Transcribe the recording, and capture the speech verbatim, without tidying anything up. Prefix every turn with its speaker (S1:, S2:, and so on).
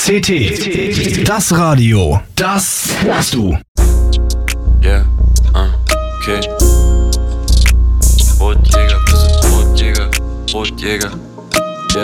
S1: C T. Das Radio. Das hörst du.
S2: Yeah, uh, okay. Brotjäger, bist du Brotjäger, Brotjäger.